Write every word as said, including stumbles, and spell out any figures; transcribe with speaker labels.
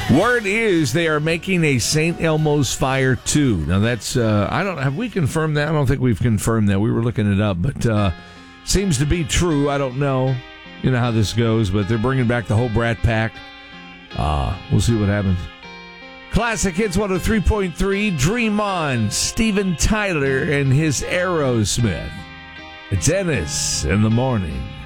Speaker 1: Word is they are making a Saint Elmo's Fire two. Now that's uh, I don't have we confirmed that? I don't think we've confirmed that. We were looking it up, but uh, seems to be true. I don't know, you know how this goes, but they're bringing back the whole Brat Pack. Uh, we'll see what happens. Classic Hits one oh three point three. Dream On. Steven Tyler and his Aerosmith. It's Ennis in the morning.